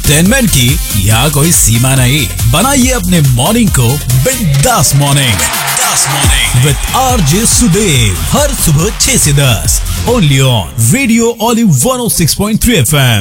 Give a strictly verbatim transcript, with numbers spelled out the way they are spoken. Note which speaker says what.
Speaker 1: Entertainment की यहाँ कोई सीमा नहीं। बनाइए अपने मॉर्निंग को बिंदास मॉर्निंग बिंदास मॉर्निंग विद आरजे सुदेव हर सुबह छह से दस only on radio only one O six point three F M.